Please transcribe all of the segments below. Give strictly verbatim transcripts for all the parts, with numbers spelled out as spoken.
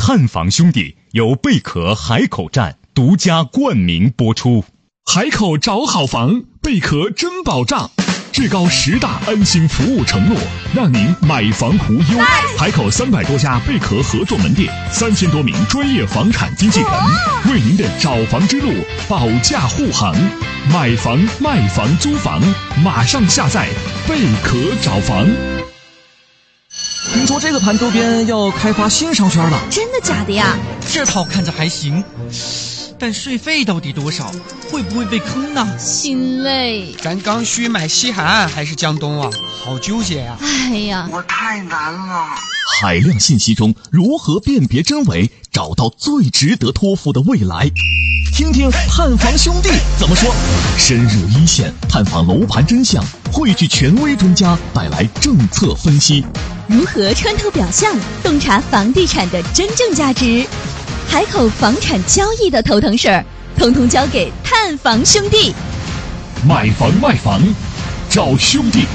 探房兄弟由贝壳海口站独家冠名播出。 海口找好房，贝壳真保障，至高十大安心服务承诺，让您买房无忧。海口三百多家贝壳合作门店，三千多名专业房产经纪人，为您的找房之路保驾护航。买房、卖房、租房，马上下载贝壳找房。 听说这个盘周边要开发新商圈了， 真的假的呀？ 这套看着还行，但税费到底多少？会不会被坑呢？ 心累。 咱刚需买西海岸还是江东啊？好纠结呀、啊！ 哎呀， 我太难了。 海量信息中如何辨别真伪，找到最值得托付的未来？听听探房兄弟怎么说。深入一线，探访楼盘真相，汇聚权威专家带来政策分析。 如何穿透表象，洞察房地产的真正价值？海口房产交易的头疼事儿，统统交给探房兄弟。 买房卖房，找兄弟。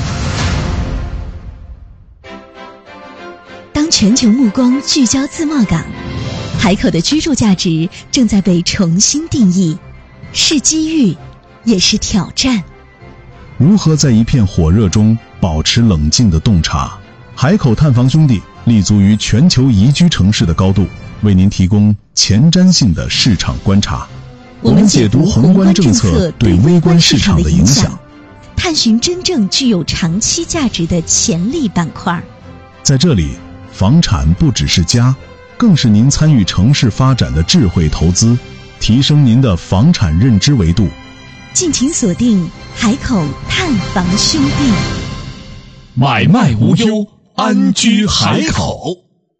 当全球目光聚焦自贸港，海口的居住价值正在被重新定义，是机遇，也是挑战。 如何在一片火热中保持冷静的洞察？海口探房兄弟立足于全球宜居城市的高度，为您提供前瞻性的市场观察。我们解读宏观政策对微观市场的影响， 探寻真正具有长期价值的潜力板块。 在这里，房产不只是家，更是您参与城市发展的智慧投资，提升您的房产认知维度。 敬请锁定海口探房兄弟， 买卖无忧，安居海口。